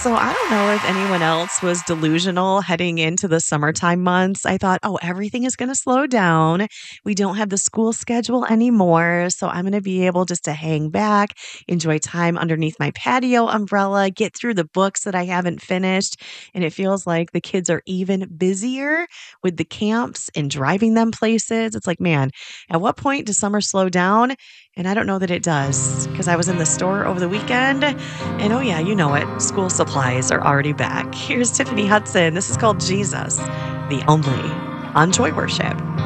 So I don't know if anyone else was delusional heading into the summertime months. I thought, oh, everything is going to slow down. We don't have the school schedule anymore. So I'm going to be able just to hang back, enjoy time underneath my patio umbrella, get through the books that I haven't finished. And it feels like the kids are even busier with the camps and driving them places. It's like, man, at what point does summer slow down? And I don't know that it does because I was in the store over the weekend and oh, yeah, you know it. School supplies are already back. Here's Tiffany Hudson. This is called Jesus, the only on Joy Worship.